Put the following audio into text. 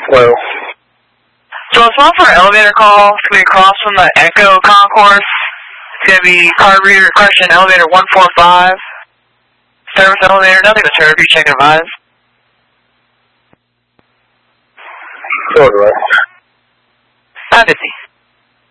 Hello. So it's one for an elevator call. It's going to be across from the Echo Concourse. It's going to be card reader question elevator 145. Service elevator, nothing to serve. You check and advise. Sure, right.